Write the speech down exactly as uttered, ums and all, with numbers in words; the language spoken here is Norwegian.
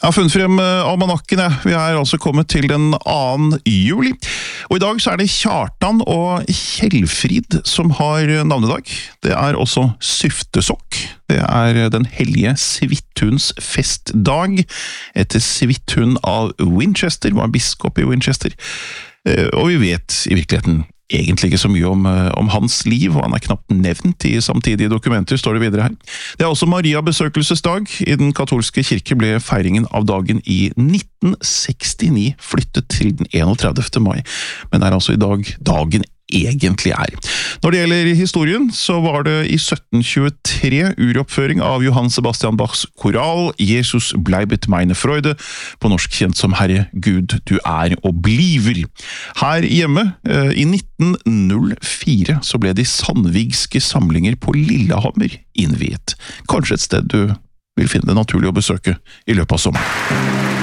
Jeg har funnet frem almanakken, jeg. Vi er altså kommet til den andre juli. Og i dag så er det Kjartan og Kjellfrid som har navnedag. Det er også Syftesokk. Det er den hellige Svithunds festdag. Etter Svithund av Winchester, var biskop i Winchester. Og vi vet i virkeligheten egentlig ikke så mye om, om hans liv, og han er knapt nevnt i samtidige dokumenter, står det videre her. Det er også Maria besøkelsesdag. I den katolske kirke ble feiringen av dagen i nitten sekstini flyttet til den enogtredivte mai, men er altså i dag dagen egentlig er. Når det gjelder historien, så var det i sytten tjuetre uroppføring av Johann Sebastian Bachs koral «Jesus bleibet meine Freude», på norsk kjent som «Herre Gud, du er og bliver». Her hjemme, i nitten null fire, så ble de sandvigske samlinger på Lillehammer innviet. Kanskje et sted du vil finne det naturlig å besøke i løpet av sommeren.